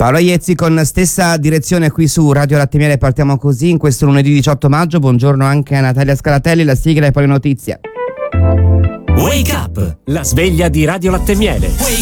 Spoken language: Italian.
Paolo Iezzi con stessa direzione qui su Radio Latte Miele. Partiamo così in questo lunedì 18 maggio. Buongiorno anche a Natalia Scalatelli, la sigla e poi le notizie. Wake up, la sveglia di Radio Latte Miele.